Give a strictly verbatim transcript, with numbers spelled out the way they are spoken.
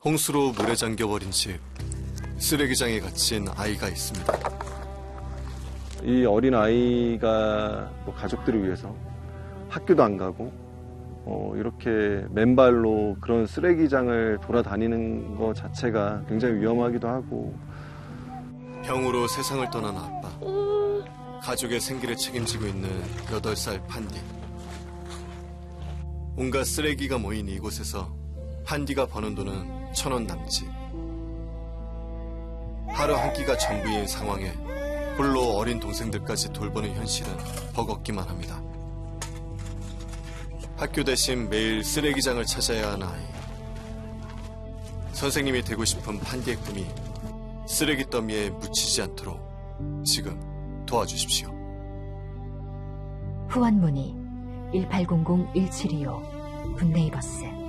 홍수로 물에 잠겨버린 집, 쓰레기장에 갇힌 아이가 있습니다. 이 어린 아이가 뭐 가족들을 위해서 학교도 안 가고 어, 이렇게 맨발로 그런 쓰레기장을 돌아다니는 것 자체가 굉장히 위험하기도 하고. 병으로 세상을 떠난 아빠, 가족의 생기를 책임지고 있는 여덟 살 판디. 온갖 쓰레기가 모인 이곳에서 판디가 버는 돈은 천 원 남짓. 하루 한 끼가 전부인 상황에 홀로 어린 동생들까지 돌보는 현실은 버겁기만 합니다. 학교 대신 매일 쓰레기장을 찾아야 하는 아이. 선생님이 되고 싶은 판디의 꿈이 쓰레기 더미에 묻히지 않도록 지금 도와주십시오. 후원 문의 일팔공공 일칠이오 분네이버스